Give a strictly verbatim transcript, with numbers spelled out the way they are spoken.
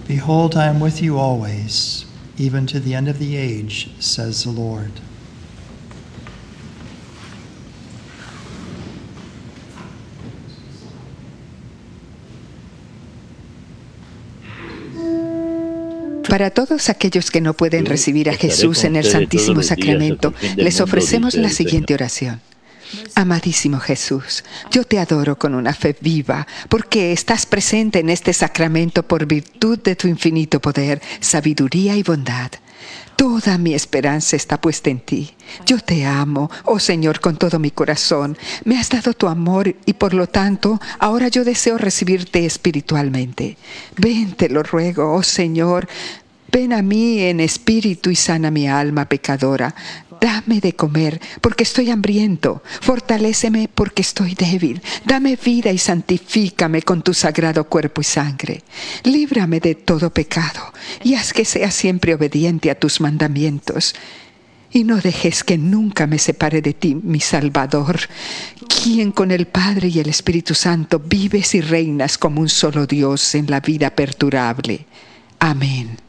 Behold, I am with you always, even to the end of the age, says the Lord. Para todos aquellos que no pueden recibir a Jesús en el Santísimo Sacramento, les ofrecemos la siguiente oración. Amadísimo Jesús, yo te adoro con una fe viva, porque estás presente en este sacramento por virtud de tu infinito poder, sabiduría y bondad. Toda mi esperanza está puesta en ti. Yo te amo, oh Señor, con todo mi corazón. Me has dado tu amor y por lo tanto, ahora yo deseo recibirte espiritualmente. Ven, te lo ruego, oh Señor, ven a mí en espíritu y sana mi alma pecadora. Dame de comer, porque estoy hambriento. Fortaléceme, porque estoy débil. Dame vida y santifícame con tu sagrado cuerpo y sangre. Líbrame de todo pecado y haz que sea siempre obediente a tus mandamientos. Y no dejes que nunca me separe de ti, mi Salvador, quien con el Padre y el Espíritu Santo vives y reinas como un solo Dios en la vida perdurable. Amén.